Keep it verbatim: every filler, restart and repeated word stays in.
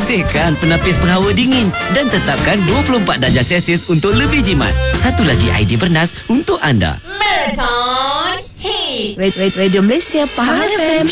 Bersihkan penapis berhawa dingin dan tetapkan dua puluh empat darjah Celsius untuk lebih jimat. Satu lagi idea bernas untuk anda. Marathon Hit. Radio Malaysia Pahang F M.